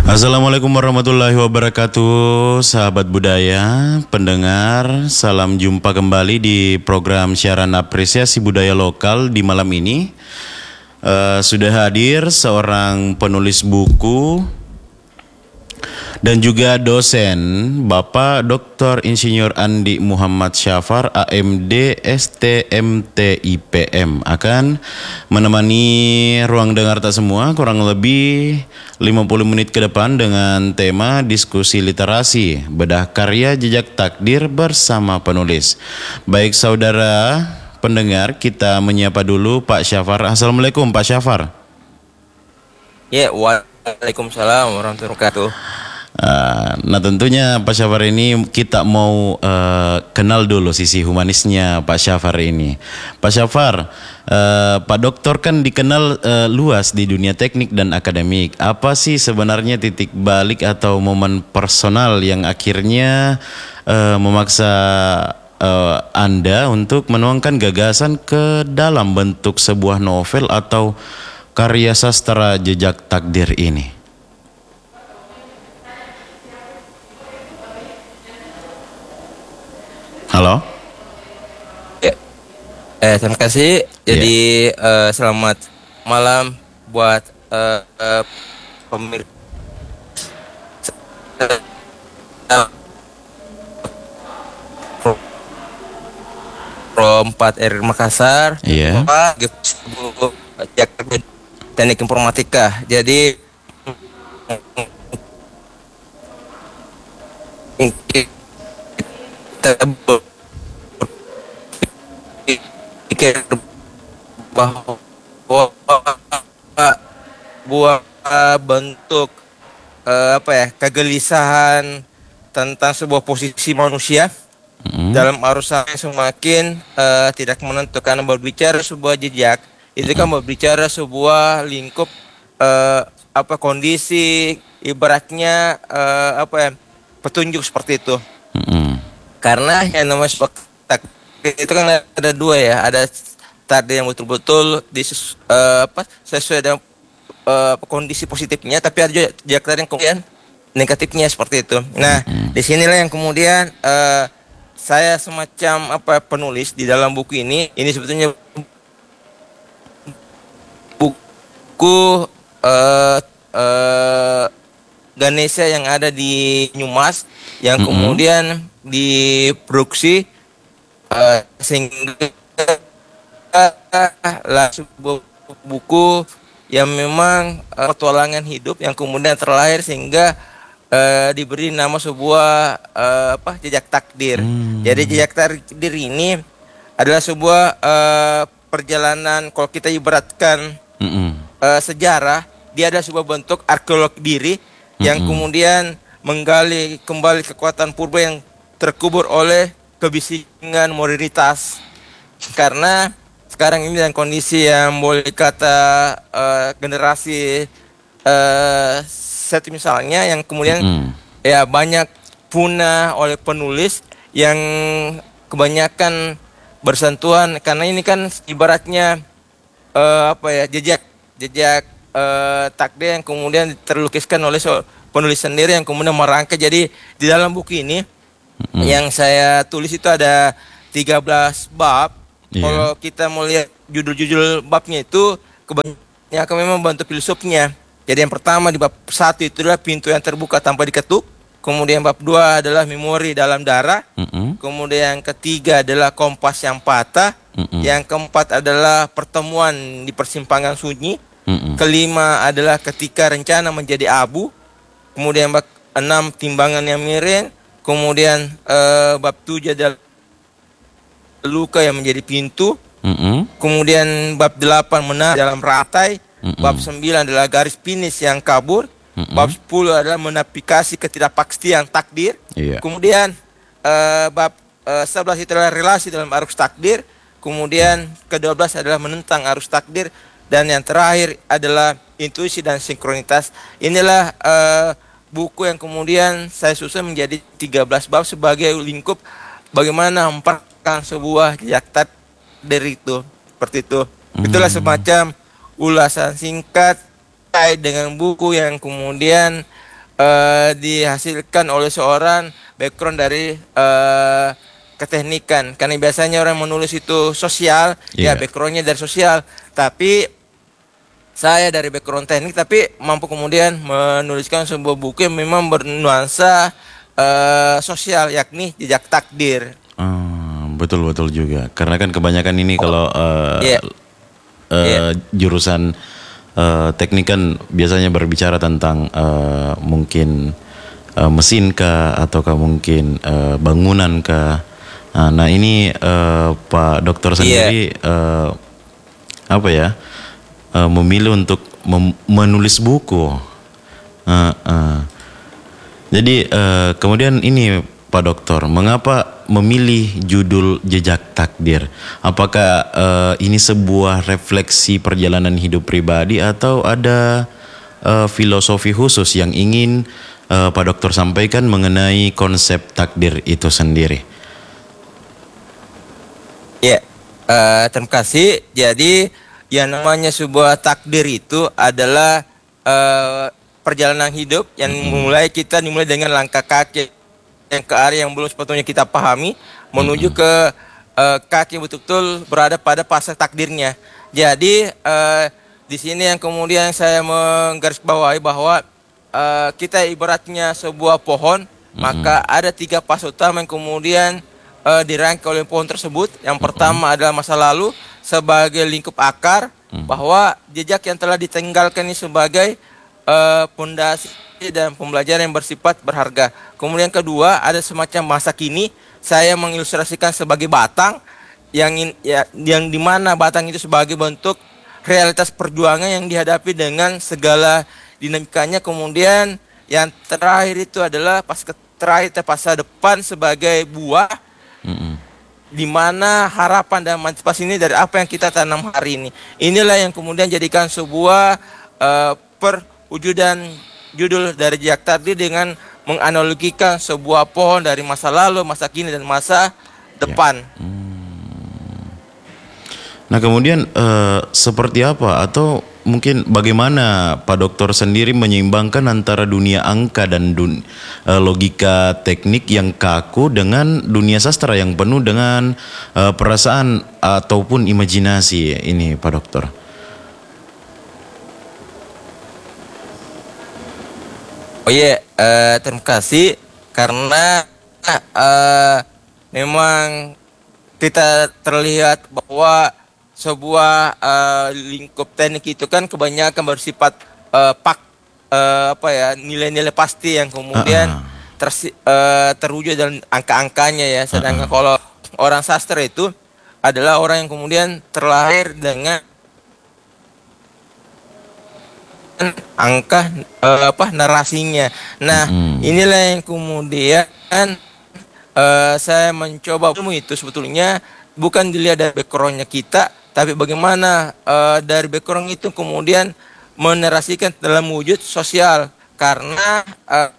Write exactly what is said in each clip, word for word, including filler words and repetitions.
Assalamualaikum warahmatullahi wabarakatuh, sahabat budaya, pendengar, salam jumpa kembali di program siaran apresiasi budaya lokal di malam ini. Uh, sudah hadir seorang penulis buku dan juga dosen, Bapak doktor Insinyur Andi Muhammad Syafar, A M D S T M T I P M, akan menemani ruang dengar tak semua kurang lebih lima puluh menit ke depan dengan tema diskusi literasi, bedah karya jejak takdir bersama penulis. Baik saudara pendengar, kita menyapa dulu Pak Syafar. Assalamualaikum Pak Syafar. Ya, waalaikumsalam warahmatullahi wabarakatuh. Uh, nah tentunya Pak Syafar ini kita mau uh, kenal dulu sisi humanisnya Pak Syafar ini. Pak Syafar, uh, Pak Doktor kan dikenal uh, luas di dunia teknik dan akademik. Apa sih sebenarnya titik balik atau momen personal yang akhirnya uh, memaksa uh, Anda untuk menuangkan gagasan ke dalam bentuk sebuah novel atau karya sastra jejak takdir ini? Halo. Ya, eh, terima kasih. Jadi yeah. uh, selamat malam buat uh, uh, pemirsa Pro empat R Makassar. Iya. Yeah. Teknik informatika. Jadi kita pikir bahwa buah bentuk uh, apa ya kegelisahan tentang sebuah posisi manusia mm-hmm. dalam arus yang semakin uh, tidak menentu, karena berbicara sebuah jejak itu mm-hmm. kan berbicara sebuah lingkup uh, apa kondisi ibaratnya uh, apa ya petunjuk seperti itu. Mm-hmm. Karena yang namanya takdir itu kan ada dua ya, ada takdir yang betul-betul di uh, apa sesuai dengan uh, kondisi positifnya, tapi ada juga takdir yang kemudian negatifnya seperti itu. Nah, mm-hmm. disinilah yang kemudian uh, saya semacam apa penulis di dalam buku ini. Ini sebetulnya buku uh, uh, Ganesha yang ada di Nyumas yang mm-hmm. kemudian diproduksi uh, sehingga lah sebuah buku yang memang uh, petualangan hidup yang kemudian terlahir sehingga uh, diberi nama sebuah uh, apa jejak takdir. Mm. Jadi jejak takdir ini adalah sebuah uh, perjalanan, kalau kita ibaratkan mm-hmm. uh, sejarah, dia adalah sebuah bentuk arkeolog diri yang mm-hmm. kemudian menggali kembali kekuatan purba yang terkubur oleh kebisingan modernitas. Karena sekarang ini dalam kondisi yang boleh kata uh, generasi uh, set misalnya yang kemudian mm. ya banyak punah oleh penulis yang kebanyakan bersentuhan, karena ini kan ibaratnya uh, apa ya jejak jejak uh, takdir yang kemudian terlukiskan oleh so penulis sendiri yang kemudian merangkai. Jadi di dalam buku ini mm-hmm. yang saya tulis itu ada tiga belas bab. Yeah. Kalau kita mau lihat judul-judul babnya itu kebanyakan memang bentuk filosofnya. Jadi yang pertama di bab satu itu adalah pintu yang terbuka tanpa diketuk. Kemudian bab dua adalah memori dalam darah. Mm-hmm. Kemudian yang ketiga adalah kompas yang patah. Mm-hmm. Yang keempat adalah pertemuan di persimpangan sunyi. Mm-hmm. Kelima adalah ketika rencana menjadi abu. Kemudian bab enam timbangan yang miring. Kemudian uh, bab tujuh adalah luka yang menjadi pintu. Mm-hmm. Kemudian bab delapan menara dalam rantai. Mm-hmm. Bab sembilan adalah garis finish yang kabur. Mm-hmm. Bab sepuluh adalah menafikasi ketidakpastian takdir. Yeah. Kemudian uh, bab uh, sebelas itu adalah relasi dalam arus takdir. Kemudian ke dua belas adalah menentang arus takdir. Dan yang terakhir adalah intuisi dan sinkronitas. Inilah uh, buku yang kemudian saya susun menjadi tiga belas bab sebagai lingkup bagaimana memperkenalkan sebuah jejak takdir itu. Seperti itu. Hmm. Itulah semacam ulasan singkat terkait dengan buku yang kemudian eh, dihasilkan oleh seorang background dari eh, keteknikan. Karena biasanya orang menulis itu sosial, ya Iya. backgroundnya dari sosial. Tapi saya dari background teknik, tapi mampu kemudian menuliskan sebuah buku yang memang bernuansa eh, sosial, yakni Jejak Takdir. Ah, betul betul juga. Karena kan kebanyakan ini kalau eh, Iya, iya, eh, jurusan eh, teknik kan biasanya berbicara tentang eh, mungkin eh, mesin kah ataukah mungkin eh, bangunan kah. Nah, nah ini eh, Pak Dokter iya, sendiri eh, apa ya eh, memilih untuk mem- menulis buku. Eh, eh. Jadi eh, kemudian ini Pak Dokter, mengapa memilih judul Jejak Takdir? Apakah eh, ini sebuah refleksi perjalanan hidup pribadi atau ada eh, filosofi khusus yang ingin eh, Pak Dokter sampaikan mengenai konsep takdir itu sendiri? iya. Eh, terima kasih. Jadi yang namanya sebuah takdir itu adalah eh, perjalanan hidup yang mulai kita dimulai dengan langkah kaki yang ke arah yang belum sepatutnya kita pahami menuju ke eh, kaki yang betul-betul berada pada fase takdirnya. Jadi eh, di sini yang kemudian saya menggarisbawahi bahwa eh, kita ibaratnya sebuah pohon, maka ada tiga fase utama yang kemudian eh, dirangkai oleh pohon tersebut. Yang pertama adalah masa lalu sebagai lingkup akar, bahwa jejak yang telah ditinggalkan ini sebagai pondasi dan pembelajaran yang bersifat berharga. Kemudian kedua ada semacam masa kini, saya mengilustrasikan sebagai batang yang in, ya, yang dimana batang itu sebagai bentuk realitas perjuangan yang dihadapi dengan segala dinamikanya. Kemudian yang terakhir itu adalah pas terakhir masa depan sebagai buah, di mana harapan dan emansipasi ini dari apa yang kita tanam hari ini. Inilah yang kemudian jadikan sebuah uh, perwujudan judul dari Jejak Takdir dengan menganalogikan sebuah pohon dari masa lalu, masa kini, dan masa depan. Ya. Nah kemudian eh, seperti apa atau mungkin bagaimana Pak Dokter sendiri menyeimbangkan antara dunia angka dan dun, eh, logika teknik yang kaku dengan dunia sastra yang penuh dengan eh, perasaan ataupun imajinasi ini Pak Dokter? Oh iya, eh, terima kasih karena eh, memang kita terlihat bahwa sebuah uh, lingkup teknik itu kan kebanyakan bersifat uh, pak uh, apa ya nilai-nilai pasti yang kemudian Uh-uh. tersi, uh, terwujud dalam angka-angkanya ya. Sedangkan Uh-uh. kalau orang sastra itu adalah orang yang kemudian terlahir dengan angka uh, apa narasinya. Nah, Mm-mm. inilah yang kemudian uh, saya mencoba ilmu itu sebetulnya bukan dilihat dari backgroundnya kita, tapi bagaimana uh, dari background itu kemudian menarasikan dalam wujud sosial. Karena uh,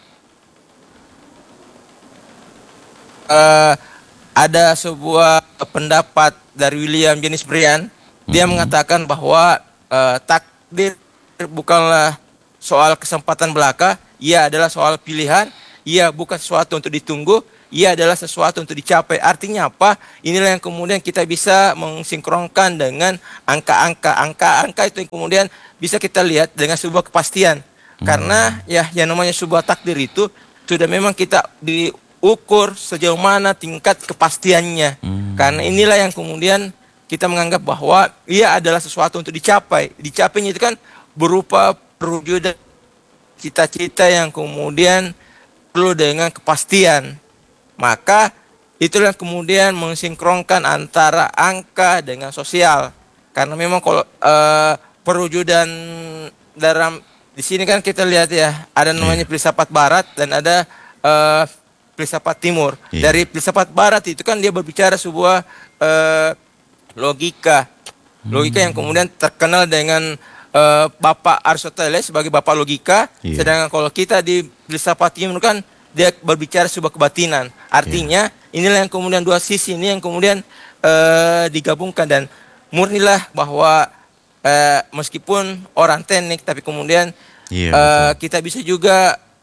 uh, ada sebuah pendapat dari William Jennings Bryan, dia mengatakan bahwa uh, takdir bukanlah soal kesempatan belaka, ia adalah soal pilihan, ia bukan sesuatu untuk ditunggu, ia adalah sesuatu untuk dicapai. Artinya apa? Inilah yang kemudian kita bisa mensinkronkan dengan angka-angka. Angka-angka itu yang kemudian bisa kita lihat dengan sebuah kepastian. Hmm. Karena ya yang namanya sebuah takdir itu sudah memang kita diukur sejauh mana tingkat kepastiannya. Hmm. Karena inilah yang kemudian kita menganggap bahwa ia adalah sesuatu untuk dicapai. Dicapainya itu kan berupa perwujudan cita-cita yang kemudian perlu dengan kepastian. Maka itulah kemudian mensinkronkan antara angka dengan sosial. Karena memang kalau uh, perwujudan dalam di sini kan kita lihat ya ada namanya filsafat barat dan ada uh, filsafat timur. Yeah. Dari filsafat barat itu kan dia berbicara sebuah uh, logika. Logika hmm. yang kemudian terkenal dengan uh, Bapak Aristoteles sebagai bapak logika. Yeah. Sedangkan kalau kita di filsafat timur kan dia berbicara sebuah kebatinan. Artinya yeah. inilah yang kemudian dua sisi ini yang kemudian uh, digabungkan dan murnilah bahwa uh, meskipun orang teknik tapi kemudian yeah, uh, kita bisa juga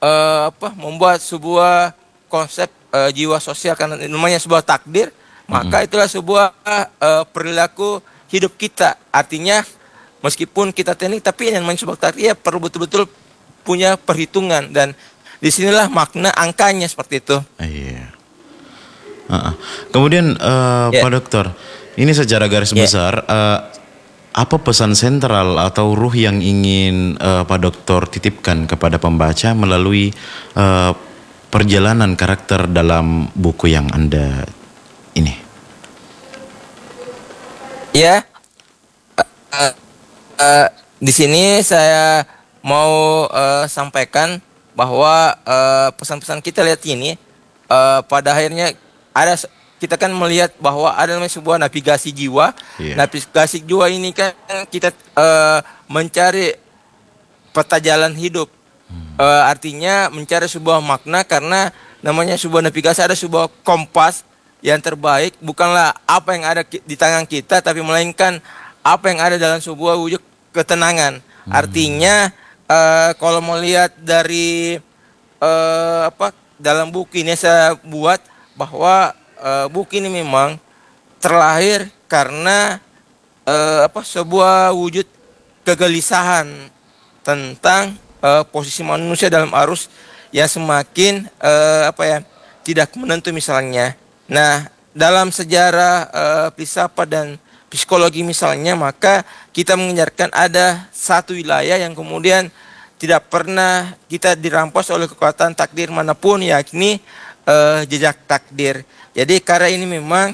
eh, apa membuat sebuah konsep eh, jiwa sosial karena namanya sebuah takdir, maka itulah sebuah eh, perilaku hidup kita. Artinya meskipun kita teknik, tapi yang namanya sebuah takdir ya perlu betul-betul punya perhitungan, dan disinilah makna angkanya seperti itu. Iya. Uh-uh. Kemudian uh, Yeah. Pak Dokter, ini secara garis Yeah. besar uh, apa pesan sentral atau ruh yang ingin uh, Pak Dokter titipkan kepada pembaca melalui uh, perjalanan karakter dalam buku yang Anda ini? Ya, uh, uh, di sini saya mau uh, sampaikan bahwa uh, pesan-pesan kita lihat ini uh, pada akhirnya ada, kita kan melihat bahwa ada namanya sebuah navigasi jiwa. Iya. Navigasi jiwa ini kan kita uh, mencari peta jalan hidup. Hmm. Uh, artinya mencari sebuah makna, karena namanya sebuah navigasi ada sebuah kompas yang terbaik, bukanlah apa yang ada di tangan kita, tapi melainkan apa yang ada dalam sebuah wujud ketenangan. Hmm. Artinya uh, kalau mau lihat dari uh, apa dalam buku ini saya buat bahwa uh, buku ini memang terlahir karena uh, apa sebuah wujud kegelisahan tentang uh, posisi manusia dalam arus yang semakin uh, apa ya tidak menentu misalnya. Nah, dalam sejarah uh, filsafat dan psikologi misalnya, maka kita mengejarkan ada satu wilayah yang kemudian tidak pernah kita dirampas oleh kekuatan takdir manapun, yakni uh, jejak takdir. Jadi karya ini memang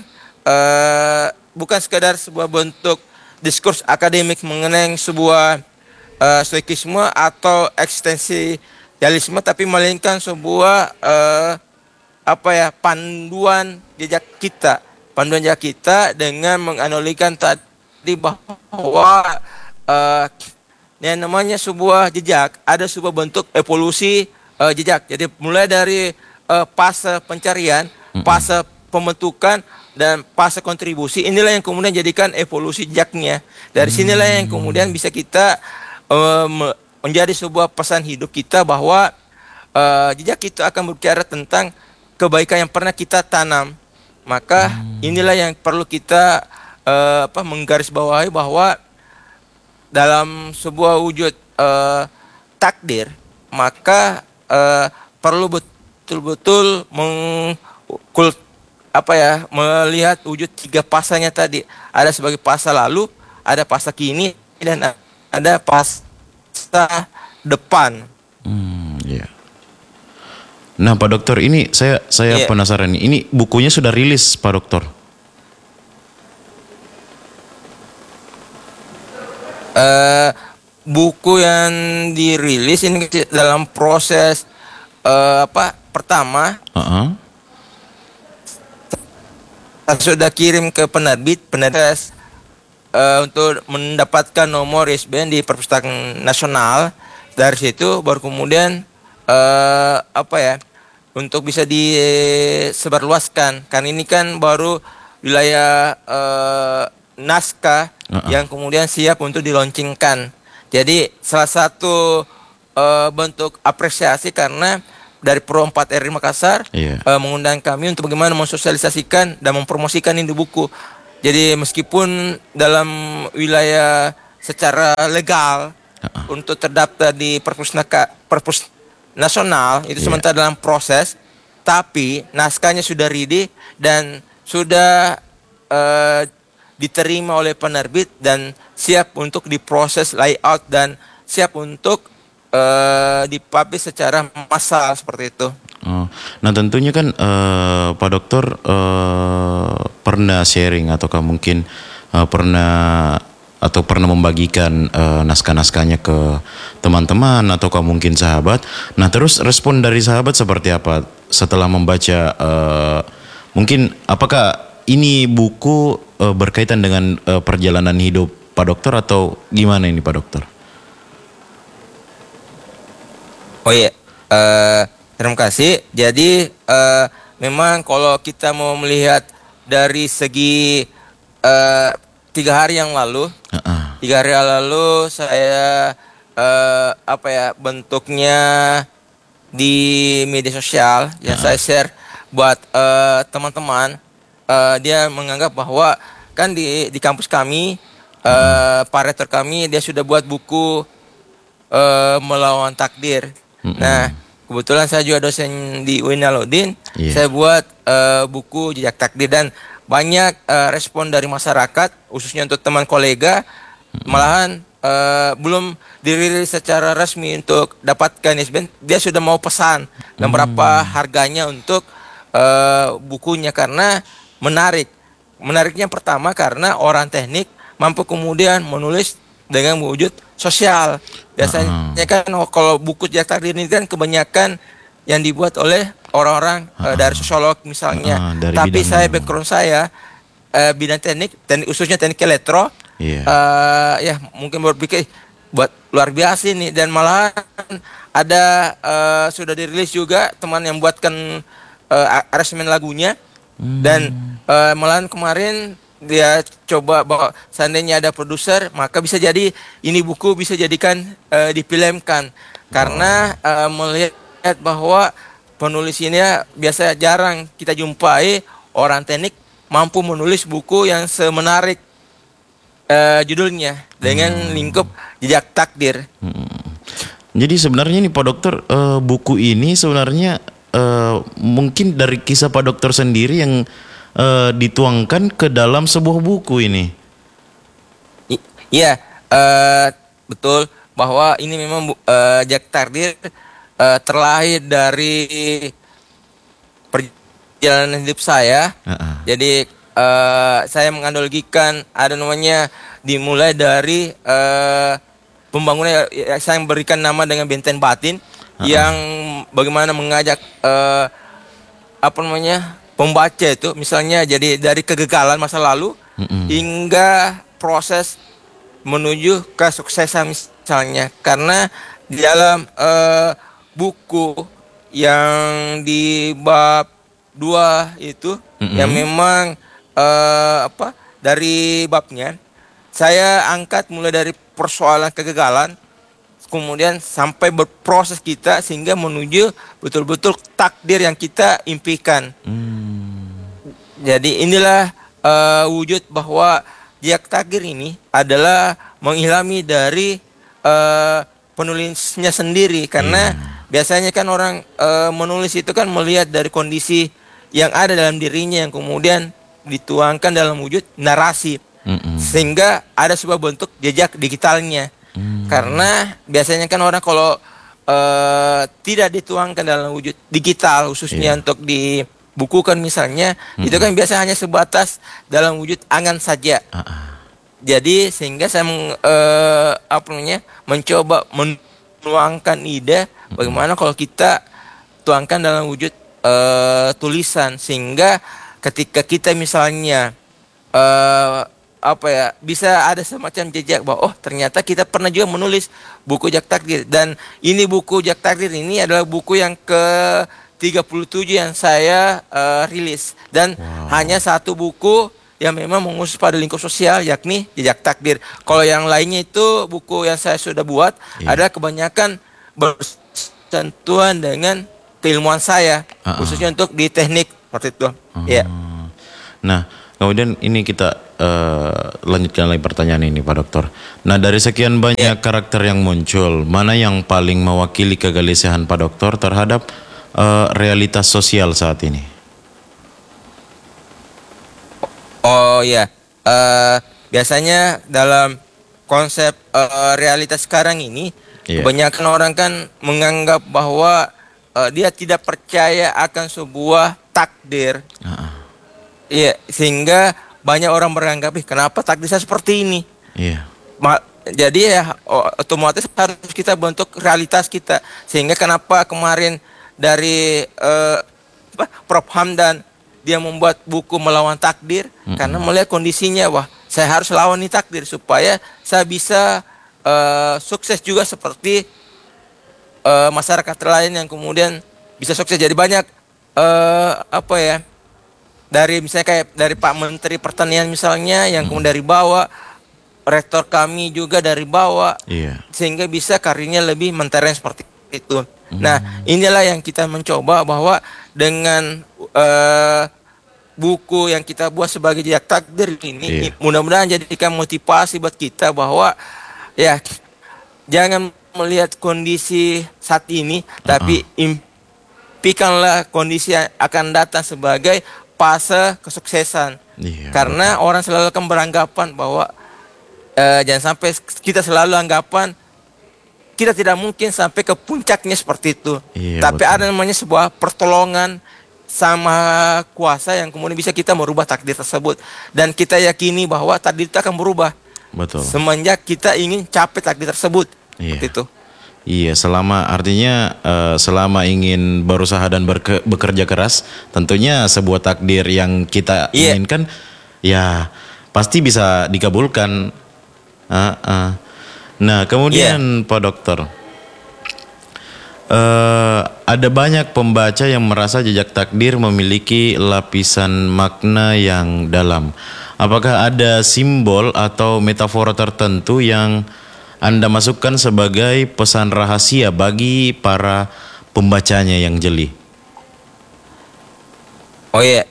uh, bukan sekadar sebuah bentuk diskurs akademik mengenai sebuah uh, stoikisme atau eksistensialisme, tapi melainkan sebuah uh, apa ya panduan jejak kita, panduan jejak kita dengan menganalikan tadi bahwa uh, yang namanya sebuah jejak ada sebuah bentuk evolusi uh, jejak. Jadi mulai dari uh, fase pencarian, fase pembentukan, dan fase kontribusi, inilah yang kemudian jadikan evolusi jejaknya. Dari sinilah yang kemudian bisa kita uh, menjadi sebuah pesan hidup kita bahwa uh, jejak itu akan berbicara tentang kebaikan yang pernah kita tanam. Maka inilah yang perlu kita uh, apa menggarisbawahi bahwa dalam sebuah wujud uh, takdir, maka uh, perlu betul-betul mengkul apa ya melihat wujud tiga pasanya tadi. Ada sebagai fase lalu, ada fase kini, dan ada fase depan. Hmm, ya. Nah, Pak Dokter, ini saya saya Yeah. penasaran nih. Ini bukunya sudah rilis, Pak Dokter? Uh, buku yang dirilis ini dalam proses uh, apa pertama, Uh-uh. sudah kirim ke penerbit, penerbit uh, untuk mendapatkan nomor I S B N di Perpustakaan Nasional. Dari situ baru kemudian uh, apa ya untuk bisa disebarluaskan. Kan ini kan baru wilayah uh, naskah uh-uh. yang kemudian siap untuk dilaunchingkan. Jadi salah satu uh, bentuk apresiasi karena dari Pro empat R I Makassar Iya. uh, mengundang kami untuk bagaimana mensosialisasikan dan mempromosikan ini buku. Jadi meskipun dalam wilayah secara legal uh-uh. untuk terdaftar di Perpusnaka, Perpus Nasional itu Iya. sementara dalam proses, tapi naskahnya sudah ready dan sudah uh, diterima oleh penerbit dan siap untuk diproses layout dan siap untuk uh, dipublish secara massal seperti itu. Oh. Nah, tentunya kan uh, Pak Dokter uh, pernah sharing ataukah mungkin uh, pernah atau pernah membagikan uh, naskah-naskahnya ke teman-teman ataukah mungkin sahabat. Nah, terus respon dari sahabat seperti apa setelah membaca? Uh, mungkin apakah ini buku uh, berkaitan dengan uh, perjalanan hidup Pak Dokter atau gimana ini, Pak Dokter? Oh iya, uh, terima kasih. Jadi uh, memang kalau kita mau melihat dari segi uh, tiga hari yang lalu, Uh-uh. tiga hari yang lalu saya uh, apa ya bentuknya di media sosial yang saya share buat uh, teman-teman. Uh, dia menganggap bahwa kan di di kampus kami, uh, Pak Rektor kami dia sudah buat buku uh, Melawan Takdir. Mm-hmm. Nah, kebetulan saya juga dosen di U I N Alauddin. Yeah. Saya buat uh, buku Jejak Takdir dan banyak uh, respon dari masyarakat, khususnya untuk teman kolega. Mm-hmm. Malahan uh, belum dirilis secara resmi untuk dapatkan I S B N, dia sudah mau pesan dan mm-hmm. berapa harganya untuk uh, bukunya karena menarik. Menariknya pertama karena orang teknik mampu kemudian menulis dengan wujud sosial. Biasanya uh-huh. kan kalau buku Jejak Takdir ini kan kebanyakan yang dibuat oleh orang-orang uh-huh. uh, dari sosiolog misalnya. Uh, dari Tapi saya yang... background saya uh, bidang teknik, teknik khususnya teknik elektro. Yeah. Uh, ya mungkin berpikir buat luar biasa ini dan malahan ada uh, sudah dirilis juga teman yang buatkan uh, aransemen lagunya. Hmm. Dan uh, malahan kemarin dia coba bahwa seandainya ada produser maka bisa jadi ini buku bisa jadikan uh, difilmkan karena uh, melihat bahwa penulis ini biasa jarang kita jumpai orang teknik mampu menulis buku yang semenarik uh, judulnya dengan hmm. lingkup Jejak Takdir. Hmm. Jadi sebenarnya nih Pak Dokter, uh, buku ini sebenarnya Uh, mungkin dari kisah Pak Dokter sendiri yang uh, dituangkan ke dalam sebuah buku ini. Iya, uh, betul bahwa ini memang uh, Jejak Takdir uh, terlahir dari perjalanan hidup saya. Uh-uh. Jadi uh, saya menganalogikan ada namanya dimulai dari uh, pembangunan saya berikan nama dengan Benteng Batin. Uh-huh. Yang bagaimana mengajak uh, apa namanya pembaca itu misalnya jadi dari kegagalan masa lalu uh-uh. hingga proses menuju kesuksesan misalnya karena di dalam uh, buku yang di bab dua itu uh-uh. yang memang uh, apa dari babnya saya angkat mulai dari persoalan kegagalan kemudian sampai berproses kita sehingga menuju betul-betul takdir yang kita impikan. Hmm. Jadi inilah uh, wujud bahwa Jejak Takdir ini adalah mengilhami dari uh, penulisnya sendiri karena hmm. biasanya kan orang uh, menulis itu kan melihat dari kondisi yang ada dalam dirinya yang kemudian dituangkan dalam wujud narasi hmm. sehingga ada sebuah bentuk jejak digitalnya. Hmm. Karena biasanya kan orang kalau uh, tidak dituangkan dalam wujud digital khususnya yeah. untuk dibukukan misalnya hmm. itu kan biasa hanya sebatas dalam wujud angan saja. Uh-uh. Jadi sehingga saya meng, uh, apa namanya mencoba menuangkan ide hmm. bagaimana kalau kita tuangkan dalam wujud uh, tulisan sehingga ketika kita misalnya uh, apa ya bisa ada semacam jejak bahwa oh ternyata kita pernah juga menulis buku Jejak Takdir dan ini buku Jejak Takdir ini adalah buku yang ke tiga puluh tujuh yang saya uh, rilis dan wow. hanya satu buku yang memang mengurus pada lingkup sosial yakni Jejak Takdir. Kalau yang lainnya itu buku yang saya sudah buat yeah. adalah kebanyakan bersentuhan dengan keilmuan saya uh-uh. khususnya untuk di teknik seperti itu. Uh-huh. Ya. Nah, kemudian ini kita uh, lanjutkan lagi pertanyaan ini Pak Dokter. Nah dari sekian banyak yeah. karakter yang muncul, mana yang paling mewakili kegelisahan Pak Dokter terhadap uh, realitas sosial saat ini? Oh ya, uh, biasanya dalam konsep uh, realitas sekarang ini yeah. kebanyakan orang kan menganggap bahwa uh, dia tidak percaya akan sebuah takdir. Uh-uh. Iya, sehingga banyak orang beranggap, ih kenapa takdir saya seperti ini? Iya. Ma- jadi ya otomatis harus kita bentuk realitas kita. Sehingga kenapa kemarin dari uh, Prof Hamdan dia membuat buku Melawan Takdir mm-hmm. karena melihat kondisinya, wah saya harus lawan nih takdir supaya saya bisa uh, sukses juga seperti uh, masyarakat lain yang kemudian bisa sukses. Jadi banyak uh, apa ya? Dari misalnya kayak dari Pak Menteri Pertanian misalnya yang hmm. kemudian dari bawah, rektor kami juga dari bawah, yeah. sehingga bisa karirnya lebih mentereng seperti itu. Nah, inilah yang kita mencoba bahwa dengan uh, buku yang kita buat sebagai jejak takdir ini, Iya. mudah-mudahan jadikan motivasi buat kita bahwa ya jangan melihat kondisi saat ini, tapi impikanlah kondisi yang akan datang sebagai fase kesuksesan. Iya, Karena orang selalu akan beranggapan bahwa uh, jangan sampai kita selalu anggapan kita tidak mungkin sampai ke puncaknya seperti itu. Iya, Tapi betul. ada namanya sebuah pertolongan sama kuasa yang kemudian bisa kita merubah takdir tersebut. Dan kita yakini bahwa takdir itu akan berubah. Betul. Semenjak kita ingin capai takdir tersebut. Iya. Seperti itu. Iya, selama artinya eh, selama ingin berusaha dan berke- bekerja keras, tentunya sebuah takdir yang kita Iya. inginkan, ya pasti bisa dikabulkan. Ah, ah. Nah, kemudian Pak Dokter, eh, ada banyak pembaca yang merasa jejak takdir memiliki lapisan makna yang dalam. Apakah ada simbol atau metafora tertentu yang Anda masukkan sebagai pesan rahasia bagi para pembacanya yang jeli? Oh iya.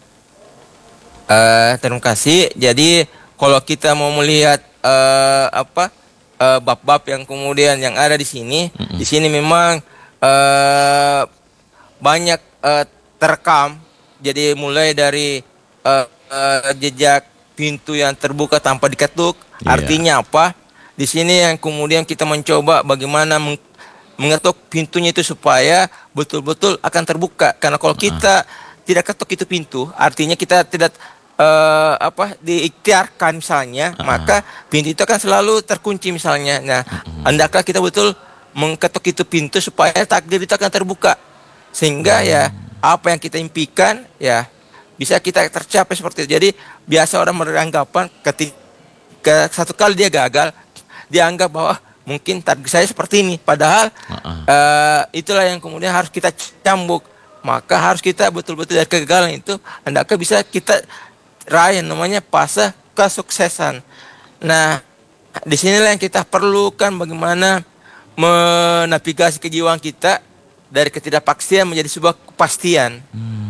Eh, terima kasih. Jadi kalau kita mau melihat eh, apa eh, bab-bab yang kemudian yang ada di sini, Mm-mm. di sini memang eh, banyak eh, terekam. Jadi mulai dari eh, eh, jejak pintu yang terbuka tanpa diketuk. Iya. Artinya apa? Di sini yang kemudian kita mencoba bagaimana meng- mengetuk pintunya itu supaya betul-betul akan terbuka. Karena kalau kita tidak ketuk itu pintu, artinya kita tidak eh, apa diikhtiarkan misalnya, Ah. maka pintu itu akan selalu terkunci misalnya. Nah, hendaklah kita betul mengketuk itu pintu supaya takdir itu akan terbuka. Sehingga ya apa yang kita impikan ya bisa kita tercapai seperti itu. Jadi biasa orang beranggapan ketika satu kali dia gagal, dia anggap bahwa mungkin takdir saya seperti ini. Padahal Ah. eh, itulah yang kemudian harus kita cambuk. Maka harus kita betul-betul dari kegagalan itu hendaknya bisa kita raih yang namanya fase kesuksesan. Nah, disinilah yang kita perlukan bagaimana menavigasi kejiwaan kita dari ketidakpastian menjadi sebuah kepastian.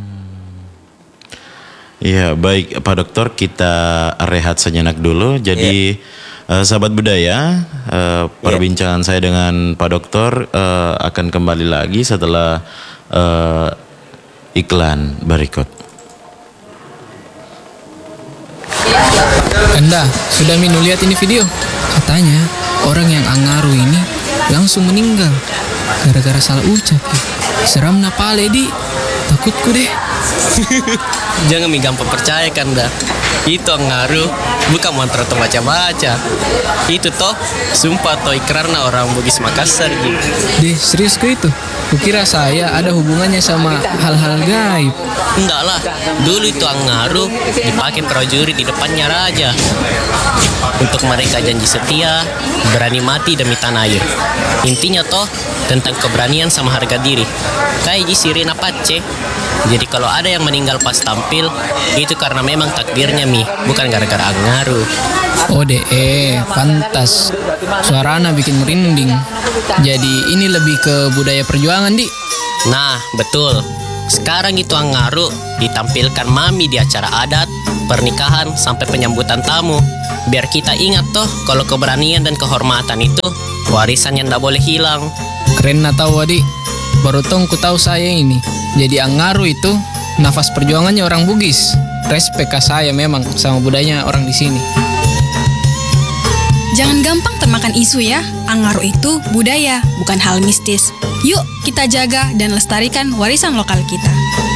Iya, baik Pak Dokter, kita rehat sejenak dulu. Jadi eh, sahabat budaya, eh, perbincangan saya dengan Pak Dokter eh, akan kembali lagi setelah eh, iklan berikut. Anda sudah Minu lihat ini video? Katanya orang yang Angaru ini langsung meninggal gara-gara salah ucap. Seram napale di, takutku deh. Jangan mi gampang percaya kan dah. Itu Angaru bukan mantra atau baca-baca. Itu toh sumpah atau ikrarna orang Bugis Makassar gitu. Deh, seriusku itu. Kukira saya ada hubungannya sama hal-hal gaib. Enggak lah, dulu itu Angaru dipakai prajurit di depannya raja. Untuk mereka janji setia, berani mati demi tanah air. Intinya toh tentang keberanian sama harga diri. Kayak di Sirena Pace. Jadi kalau ada yang meninggal pas tampil, itu karena memang takdirnya mi, bukan gara-gara Angaru. Oh deh, eh, pantas. Suarana bikin merinding. Jadi ini lebih ke budaya perjuangan, Di. Nah, betul. Sekarang itu Angaru ditampilkan mami di acara adat, pernikahan, sampai penyambutan tamu. Biar kita ingat toh kalau keberanian dan kehormatan itu warisan yang tidak boleh hilang. Keren na tahu, Adi. Baru tong ku tahu saya ini. Jadi Angaru itu nafas perjuangannya orang Bugis. Respek ke saya memang sama budayanya orang di sini. Jangan gampang termakan isu ya. Angaru itu budaya, bukan hal mistis. Yuk kita jaga dan lestarikan warisan lokal kita.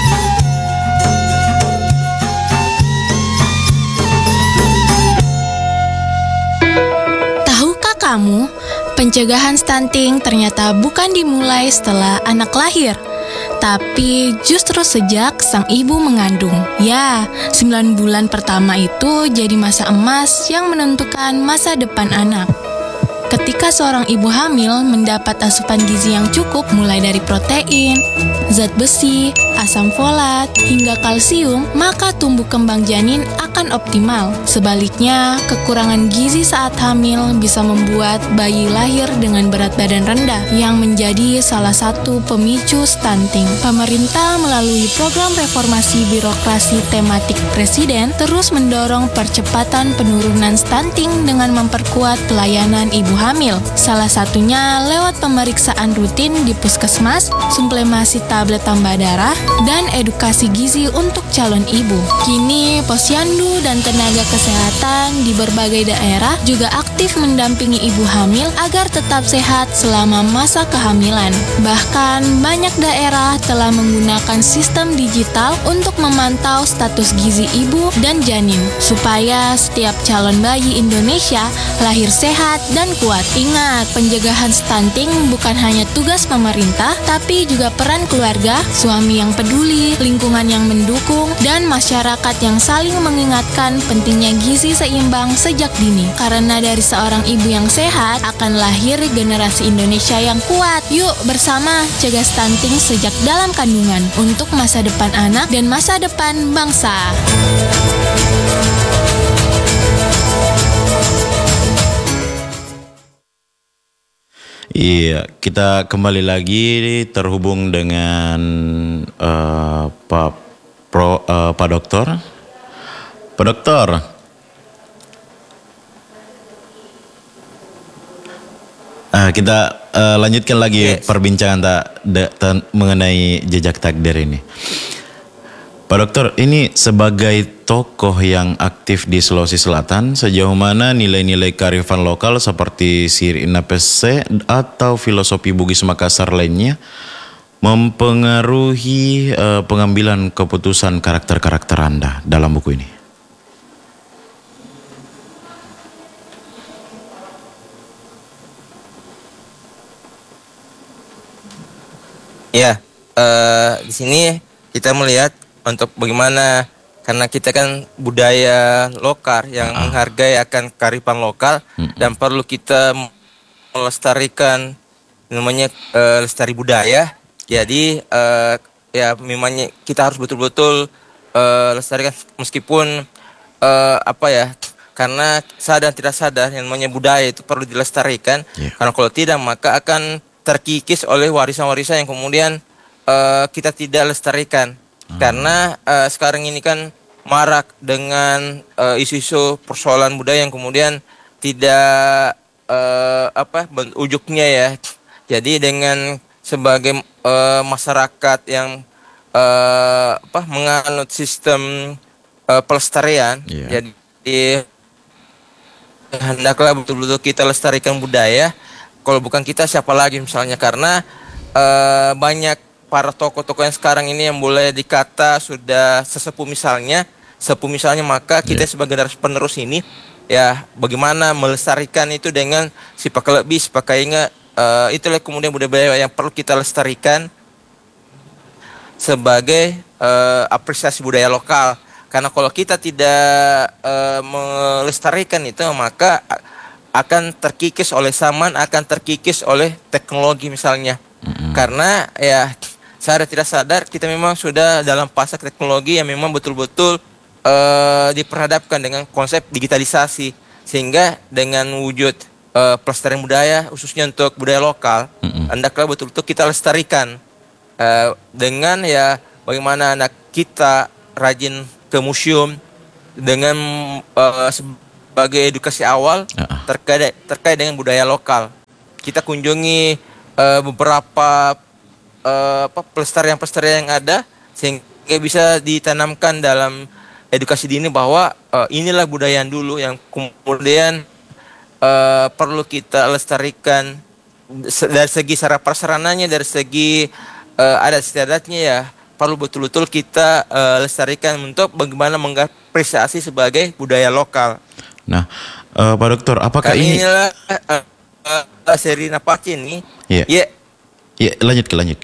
Tahukah kamu, pencegahan stunting ternyata bukan dimulai setelah anak lahir, tapi justru sejak sang ibu mengandung. Ya, sembilan bulan pertama itu jadi masa emas yang menentukan masa depan anak. Ketika ketika seorang ibu hamil mendapat asupan gizi yang cukup mulai dari protein, zat besi, asam folat, hingga kalsium, maka tumbuh kembang janin akan optimal. Sebaliknya, kekurangan gizi saat hamil bisa membuat bayi lahir dengan berat badan rendah yang menjadi salah satu pemicu stunting. Pemerintah melalui program reformasi birokrasi tematik Presiden terus mendorong percepatan penurunan stunting dengan memperkuat pelayanan ibu hamil. Salah satunya lewat pemeriksaan rutin di puskesmas, suplemasi tablet tambah darah, dan edukasi gizi untuk calon ibu. Kini, posyandu dan tenaga kesehatan di berbagai daerah juga aktif mendampingi ibu hamil agar tetap sehat selama masa kehamilan. Bahkan, banyak daerah telah menggunakan sistem digital untuk memantau status gizi ibu dan janin, supaya setiap calon bayi Indonesia lahir sehat dan kuat. Ingat, pencegahan stunting bukan hanya tugas pemerintah, tapi juga peran keluarga, suami yang peduli, lingkungan yang mendukung, dan masyarakat yang saling mengingatkan pentingnya gizi seimbang sejak dini. Karena dari seorang ibu yang sehat akan lahir generasi Indonesia yang kuat. Yuk bersama cegah stunting sejak dalam kandungan untuk masa depan anak dan masa depan bangsa. Iya, kita kembali lagi terhubung dengan uh, Pak Pro, uh, Pak Dokter. Pak Dokter. Uh, kita uh, lanjutkan lagi yes. perbincangan tak de, te, mengenai jejak takdir ini. Pak Dokter, ini sebagai tokoh yang aktif di Sulawesi Selatan, sejauh mana nilai-nilai kearifan lokal seperti Sir Inapese atau filosofi Bugis Makassar lainnya mempengaruhi uh, pengambilan keputusan karakter-karakter Anda dalam buku ini? Ya, uh, di sini kita melihat untuk bagaimana, karena kita kan budaya lokal yang uh. menghargai akan kearifan lokal uh. dan perlu kita melestarikan namanya uh, lestari budaya. Jadi uh, ya memangnya kita harus betul-betul uh, lestarikan meskipun uh, apa ya, karena sadar tidak sadar yang namanya budaya itu perlu dilestarikan. Yeah. Karena kalau tidak maka akan terkikis oleh warisan-warisan yang kemudian uh, kita tidak lestarikan. Karena uh, sekarang ini kan marak dengan uh, isu-isu persoalan budaya yang kemudian tidak uh, apa ujungnya ya. Jadi dengan sebagai uh, masyarakat yang uh, apa menganut sistem uh, pelestarian, yeah. jadi hendaklah betul-betul kita lestarikan budaya. Kalau bukan kita siapa lagi misalnya, karena uh, banyak para tokoh-tokoh yang sekarang ini yang boleh dikata sudah sesepuh misalnya, sepuh misalnya, maka kita yeah. sebagai generasi penerus ini ya bagaimana melestarikan itu dengan sifat lebih, sifat keingat, uh, itulah kemudian budaya yang perlu kita lestarikan sebagai uh, apresiasi budaya lokal. Karena kalau kita tidak uh, melestarikan itu maka akan terkikis oleh zaman, akan terkikis oleh teknologi misalnya. Mm-hmm. Karena ya sadar tidak sadar kita memang sudah dalam fase teknologi yang memang betul-betul uh, diperhadapkan dengan konsep digitalisasi, sehingga dengan wujud uh, pelestarian budaya khususnya untuk budaya lokal, mm-hmm. hendaklah betul-betul kita lestarikan uh, dengan ya bagaimana anak kita rajin ke museum dengan uh, sebagai edukasi awal uh-uh. terkait terkait dengan budaya lokal. Kita kunjungi uh, beberapa Uh, apa pelestarian-pelestarian yang ada sehingga bisa ditanamkan dalam edukasi dini bahwa uh, inilah budaya dulu yang kemudian uh, perlu kita lestarikan dari segi sarana prasarananya, dari segi uh, adat istiadatnya ya perlu betul-betul kita uh, lestarikan untuk bagaimana mengapresiasi sebagai budaya lokal. Nah, uh, Pak Dokter, apakah Kami ini inilah uh, uh, seri Napaci ini? Iya. Yeah. Yeah. Ya, lanjut ke lanjut.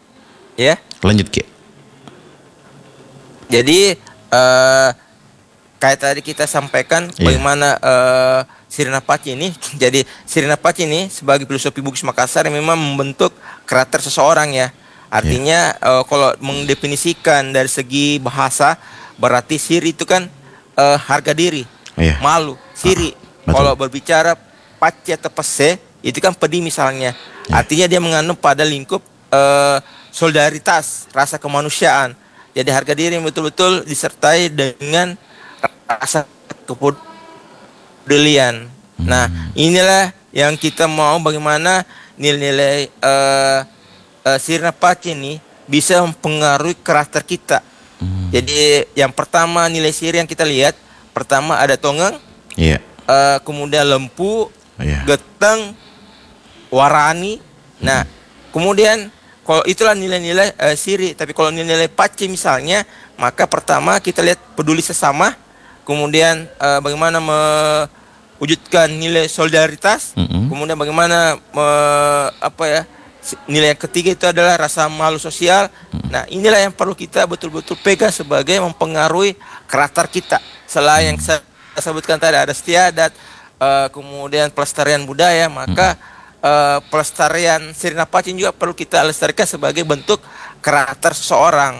Ya. Lanjut ke. Jadi uh, kayak tadi kita sampaikan Iya. bagaimana uh, Sirina Paci ini, jadi Sirina Paci ini sebagai filosofi Bugis Makassar yang memang membentuk karakter seseorang ya. Artinya uh, kalau mendefinisikan dari segi bahasa, berarti siri itu kan uh, harga diri, Iya. malu, siri. betul. Kalau berbicara Paci atau pese, itu kan pedi misalnya. Ya. Artinya dia mengandung pada lingkup uh, solidaritas, rasa kemanusiaan. Jadi harga diri yang betul-betul disertai dengan rasa kepedulian. Hmm. Nah, inilah yang kita mau bagaimana nilai-nilai uh, uh, Sirina Paci ini bisa mempengaruhi karakter kita. Hmm. Jadi yang pertama nilai siri yang kita lihat, pertama ada tongeng, Iya. uh, kemudian lempu, Iya. geteng, warani. Nah, kemudian kalau itulah nilai-nilai uh, siri. Tapi kalau nilai-nilai Paci misalnya, maka pertama kita lihat peduli sesama, kemudian uh, bagaimana mewujudkan nilai solidaritas, Mm-mm. kemudian bagaimana me- apa ya si- nilai yang ketiga itu adalah rasa malu sosial. Nah, inilah yang perlu kita betul-betul pegang sebagai mempengaruhi karakter kita. Selain yang saya sebutkan tadi ada istiadat, uh, kemudian pelestarian budaya, maka uh, pelestarian Sirina Paci juga perlu kita lestarikan sebagai bentuk karakter seseorang.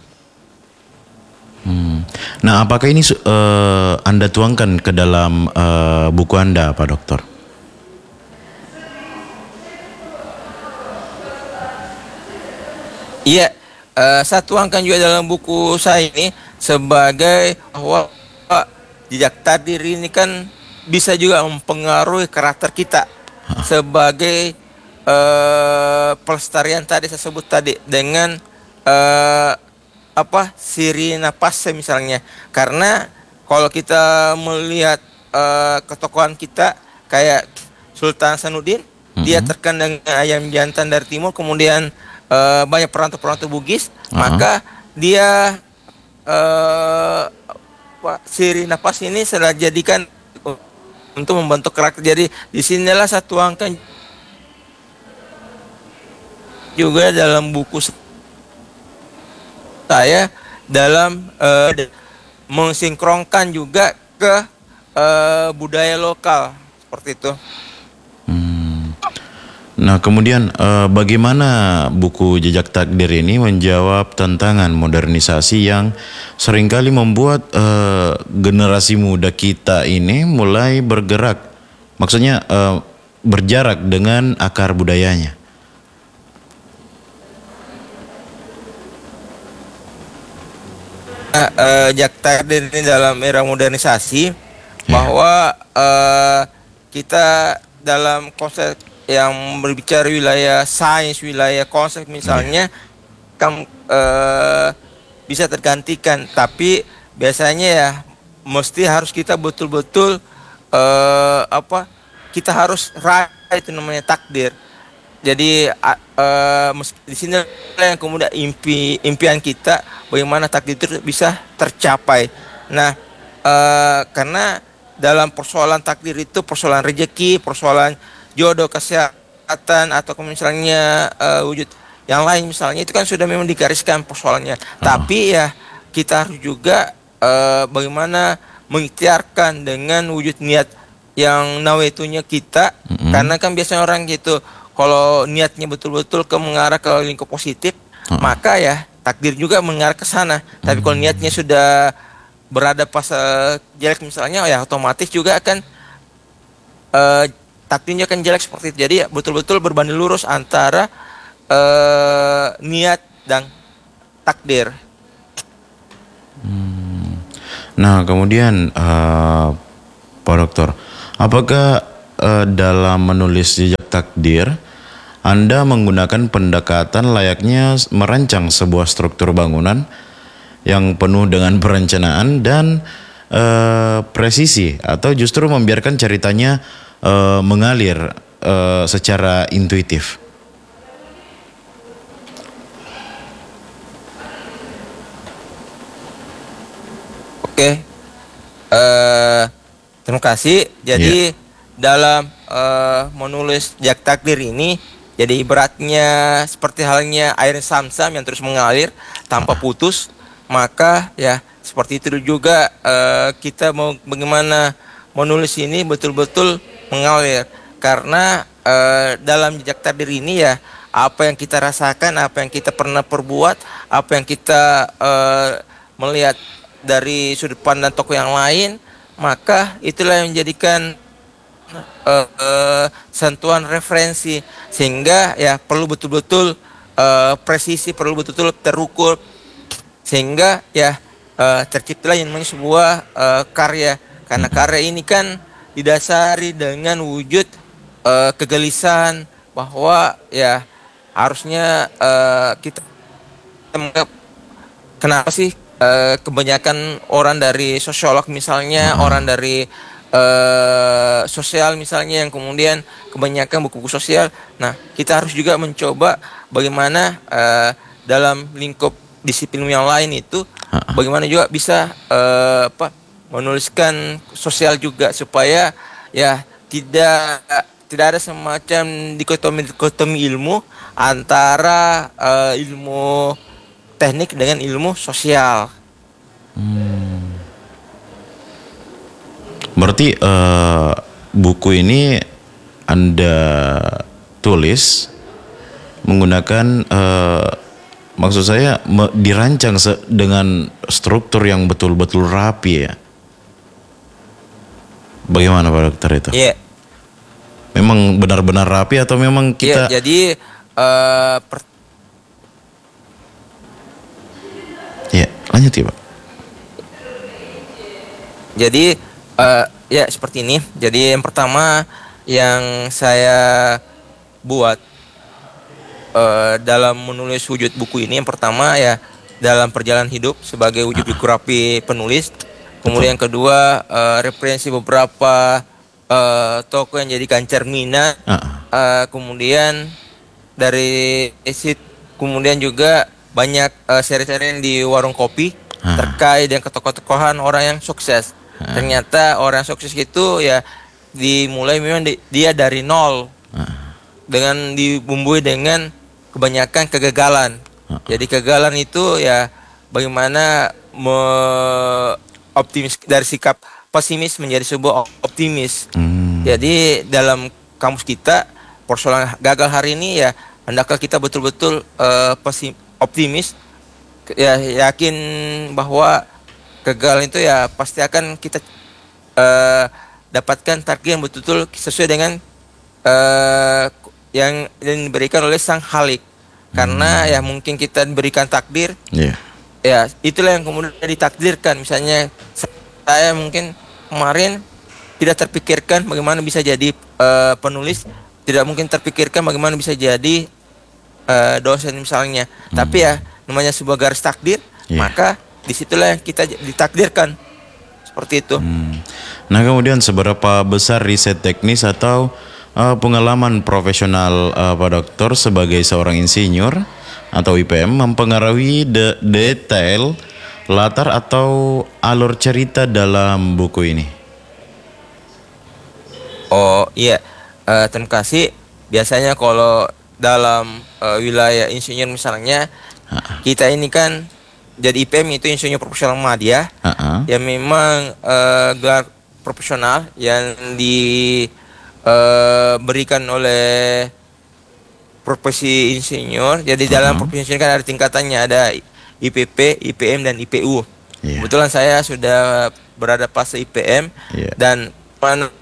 Hmm. Nah, apakah ini su- eh, Anda tuangkan ke dalam eh, buku Anda, Pak Dokter? Iya, uh, saya tuangkan juga dalam buku saya ini sebagai bahwa jejak takdir ini kan bisa juga mempengaruhi karakter kita sebagai uh, pelestarian tadi saya sebut tadi dengan uh, apa Sirina Paci misalnya. Karena kalau kita melihat uh, ketokohan kita kayak Sultan Hasanuddin, dia terkenal dengan ayam jantan dari timur, kemudian uh, banyak perantau-perantau Bugis, Uh-huh. maka dia uh, apa, Sirina Paci ini sudah jadikan untuk membentuk karakter. Jadi disinilah saya tuangkan juga dalam buku saya dalam uh, mensinkronkan juga ke uh, budaya lokal seperti itu. Hmm. Nah, kemudian eh, bagaimana buku Jejak Takdir ini menjawab tantangan modernisasi yang seringkali membuat eh, generasi muda kita ini mulai bergerak, maksudnya eh, berjarak dengan akar budayanya? Nah, uh, Jejak Takdir ini dalam era modernisasi Ya. bahwa uh, kita dalam konsep yang berbicara wilayah sains, wilayah konsep misalnya kan uh, bisa tergantikan, tapi biasanya ya mesti harus kita betul-betul uh, apa kita harus raih itu namanya takdir. Jadi uh, uh, di sini yang kemudian impi impian kita bagaimana takdir itu bisa tercapai. Nah, uh, karena dalam persoalan takdir itu persoalan rezeki, persoalan jodoh, kesehatan atau misalnya uh, wujud yang lain misalnya itu kan sudah memang digariskan persoalannya. Oh. Tapi ya kita harus juga uh, bagaimana mengikhtiarkan dengan wujud niat yang nawaitunya kita. Mm-mm. Karena kan biasanya orang gitu kalau niatnya betul-betul ke mengarah ke lingkup positif, Oh. maka ya takdir juga mengarah ke sana. Tapi kalau niatnya sudah berada pas uh, jelek misalnya, ya otomatis juga akan uh, takdirnya akan jelek seperti itu. Jadi ya betul-betul berbanding lurus antara uh, niat dan takdir. Nah, kemudian eh, Pak Dokter, apakah eh, dalam menulis Jejak Takdir Anda menggunakan pendekatan layaknya merancang sebuah struktur bangunan yang penuh dengan perencanaan dan eh, presisi, atau justru membiarkan ceritanya eh, mengalir eh, secara intuitif? Oke, eh terima kasih. Jadi dalam eh, menulis Jejak Takdir ini, jadi ibaratnya seperti halnya air Samsam yang terus mengalir tanpa putus, maka ya seperti itu juga uh, kita mau bagaimana menulis ini betul-betul mengalir, karena uh, dalam jejak takdir ini ya apa yang kita rasakan, apa yang kita pernah perbuat, apa yang kita uh, melihat dari sudut pandang tokoh yang lain, maka itulah yang menjadikan uh, uh, sentuhan referensi, sehingga ya perlu betul-betul uh, presisi, perlu betul-betul terukur, sehingga ya uh, terciptalah yang namanya sebuah uh, karya, karena karya ini kan didasari dengan wujud uh, kegelisahan bahwa ya harusnya uh, kita menganggap kenapa sih uh, kebanyakan orang dari sosiolog misalnya, hmm. orang dari uh, sosial misalnya yang kemudian kebanyakan buku-buku sosial. Nah, kita harus juga mencoba bagaimana uh, dalam lingkup disiplin yang lain itu hmm. bagaimana juga bisa uh, apa menuliskan sosial juga, supaya ya tidak tidak ada semacam dikotomi-dikotomi ilmu antara uh, ilmu teknik dengan ilmu sosial. Hmm. Berarti uh, buku ini Anda tulis menggunakan, uh, maksud saya me- dirancang se- dengan struktur yang betul-betul rapi ya. Bagaimana Pak Dokter itu? Iya. Yeah. Memang benar-benar rapi atau memang kita? Ya, jadi uh, per... ya lanjut ya Pak. Jadi uh, ya seperti ini. Jadi yang pertama yang saya buat uh, dalam menulis wujud buku ini, yang pertama ya dalam perjalanan hidup sebagai wujud buku rapi penulis. Kemudian yang kedua uh, referensi beberapa Uh, toko yang jadikan cerminan, uh. uh, kemudian dari exit, kemudian juga banyak uh, seri-seri di warung kopi uh. terkait dengan ketokoh-tokohan orang yang sukses. Uh. Ternyata orang sukses itu ya dimulai memang di, dia dari nol, uh. dengan dibumbui dengan kebanyakan kegagalan. Uh. Jadi kegagalan itu ya bagaimana me- optimis dari sikap pesimis menjadi sebuah optimis. Hmm. Jadi dalam kamus kita persoalan gagal hari ini ya hendaklah kita betul-betul uh, pesim, optimis, ya yakin bahwa kegagalan itu ya pasti akan kita uh, dapatkan target yang betul-betul sesuai dengan uh, yang, yang diberikan oleh Sang Khalik. Karena hmm. ya mungkin kita diberikan takdir, yeah. ya itulah yang kemudian ditakdirkan. Misalnya saya mungkin kemarin tidak terpikirkan bagaimana bisa jadi uh, penulis, tidak mungkin terpikirkan bagaimana bisa jadi uh, dosen misalnya. Hmm. Tapi ya namanya sebuah garis takdir, yeah. maka disitulah yang kita ditakdirkan seperti itu. Hmm. Nah kemudian seberapa besar riset teknis atau uh, pengalaman profesional uh, Pak Dokter sebagai seorang insinyur atau I P M mempengaruhi de- detail latar atau alur cerita dalam buku ini? Oh iya, uh, terima kasih. Biasanya kalau dalam uh, wilayah insinyur misalnya, uh-uh. kita ini kan jadi I P M itu insinyur profesional Muhammadiyah, uh-uh. yang memang uh, gelar profesional yang diberikan uh, oleh profesi insinyur. Jadi uh-huh. dalam profesi insinyur kan ada tingkatannya, ada I P P, I P M, dan I P U. Yeah. Kebetulan saya sudah berada fase I P M, yeah. dan mana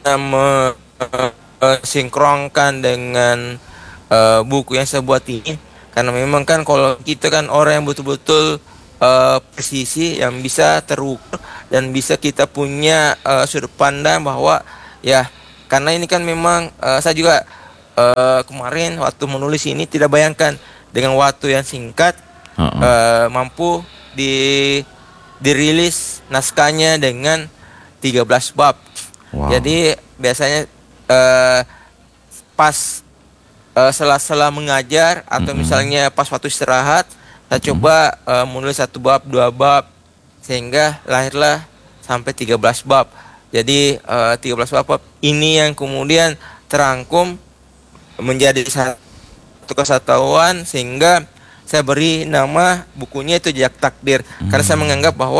mensinkronkan dengan uh, buku yang saya buat ini, karena memang kan kalau kita kan orang yang betul-betul uh, presisi, yang bisa terukur dan bisa kita punya uh, sudut pandang bahwa ya karena ini kan memang uh, saya juga uh, kemarin waktu menulis ini tidak bayangkan dengan waktu yang singkat Uh-uh. Uh, mampu di dirilis naskahnya dengan tiga belas bab. Wow. Jadi biasanya uh, pas uh, sela-sela mengajar atau mm-hmm. misalnya pas waktu istirahat, saya mm-hmm. coba uh, menulis satu bab, dua bab, sehingga lahirlah sampai tiga belas bab. Jadi uh, tiga belas bab ini yang kemudian terangkum menjadi satu kesatuan, sehingga saya beri nama bukunya itu Jejak Takdir. Hmm. Karena saya menganggap bahwa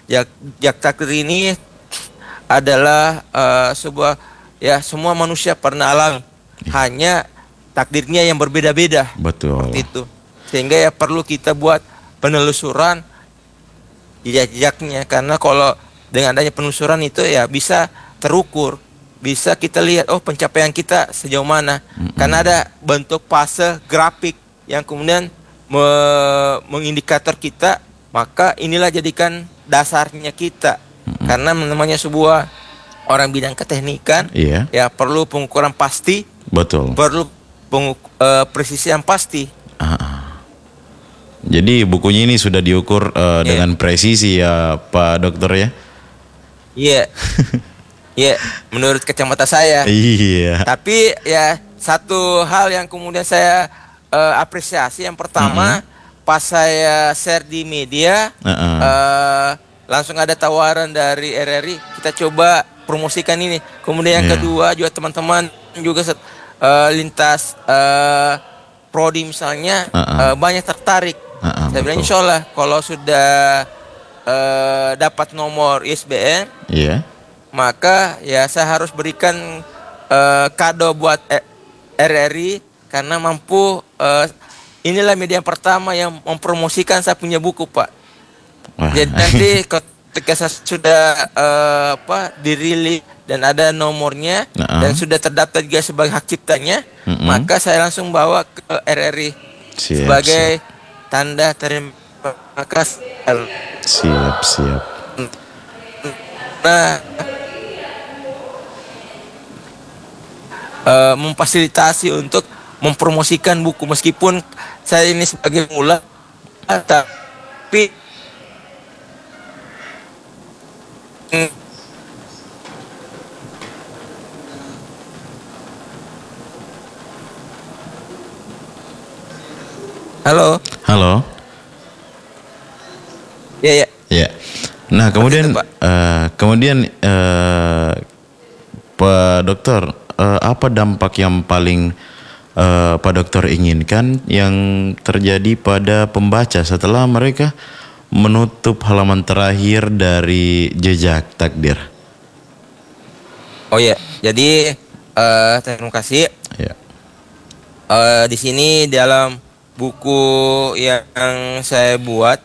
Jak, jak takdir ini adalah uh, sebuah ya semua manusia pernah alami, hanya takdirnya yang berbeda-beda. Betul. Seperti itu. Sehingga ya perlu kita buat penelusuran jejak-jejaknya, karena kalau dengan adanya penelusuran itu ya bisa terukur, bisa kita lihat oh pencapaian kita sejauh mana. Mm-hmm. Karena ada bentuk fase grafik yang kemudian me mengindikator kita, maka inilah jadikan dasarnya kita. Mm-hmm. Karena namanya sebuah orang bidang keteknikan, iya. ya perlu pengukuran pasti, betul. Perlu penguk uh, presisi yang pasti. Ah. Jadi bukunya ini sudah diukur uh, yeah. dengan presisi ya Pak Dokter ya? Iya, yeah. Iya, yeah. Menurut kacamata saya. Iya. Tapi ya satu hal yang kemudian saya uh, apresiasi, yang pertama mm-hmm. pas saya share di media, uh-uh. uh, langsung ada tawaran dari R R I, kita coba promosikan ini. Kemudian yang yeah. kedua juga teman-teman juga uh, lintas uh, prodi misalnya uh-uh. uh, banyak tertarik. Uh-uh, saya bilang insya Allah kalau sudah uh, dapat nomor I S B N, yeah. maka ya saya harus berikan uh, kado buat R R I karena mampu. Uh, inilah media pertama yang mempromosikan saya punya buku, Pak. Wah. Jadi nanti ketika saya sudah uh, apa dirilis dan ada nomornya uh-uh. dan sudah terdaftar juga sebagai hak ciptanya, uh-uh. maka saya langsung bawa ke R R I siap, sebagai siap. tanda terima kasih. Siap, siap. Nah, uh, memfasilitasi untuk mempromosikan buku, meskipun saya ini sebagai mula, tapi halo. Halo. Ya, ya. Ya. Nah, kemudian itu, uh, kemudian uh, Pak Dokter, uh, apa dampak yang paling uh, Pak Dokter inginkan yang terjadi pada pembaca setelah mereka menutup halaman terakhir dari Jejak Takdir? Oh ya, jadi uh, terima kasih. Ya. Uh, di sini dalam buku yang saya buat,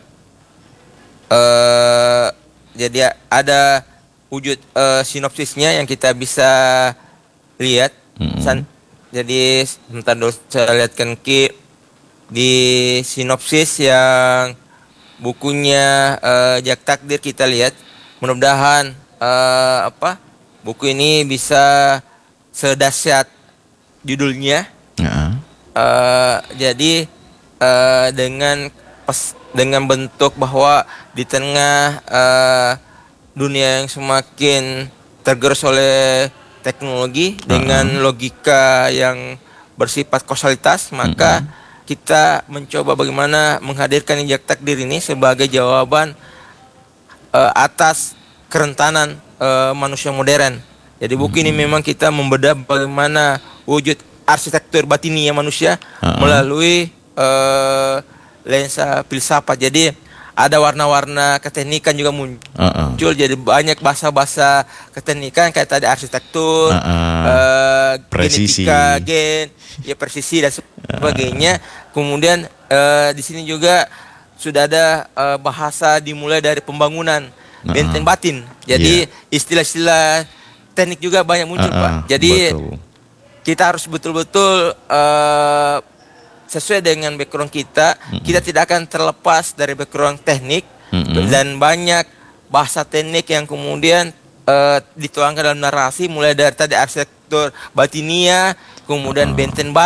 uh, jadi ada wujud uh, sinopsisnya yang kita bisa lihat. Mm-hmm. Jadi sebentar dulu saya lihatkan Ki di sinopsis yang bukunya uh, Jak Takdir, kita lihat. Mudah-mudahan uh, apa buku ini bisa sedahsyat judulnya. Uh-huh. uh, jadi Uh, dengan pes, dengan bentuk bahwa di tengah uh, dunia yang semakin tergerus oleh teknologi uh-huh. dengan logika yang bersifat kausalitas, maka uh-huh. kita mencoba bagaimana menghadirkan Jak Takdir ini sebagai jawaban uh, atas kerentanan uh, manusia modern. Jadi buku uh-huh. ini memang kita membedah bagaimana wujud arsitektur batinia manusia uh-huh. melalui Uh, lensa filsafat. Jadi ada warna-warna keteknikan juga muncul. Uh-uh. Jadi banyak bahasa-bahasa keteknikan kayak tadi arsitektur, uh-uh. uh, presisi, genetika, gen, ya presisi dan sebagainya. Uh-uh. Kemudian uh, di sini juga sudah ada uh, bahasa dimulai dari pembangunan uh-uh. benteng batin. Jadi yeah. istilah-istilah teknik juga banyak muncul, uh-uh. Pak. Jadi betul. Kita harus betul-betul uh, sesuai dengan background kita, mm-hmm. kita tidak akan terlepas dari background teknik, mm-hmm. dan banyak bahasa teknik yang kemudian uh, dituangkan dalam narasi, mulai dari tadi arsitektur batinia, kemudian uh-huh. benteng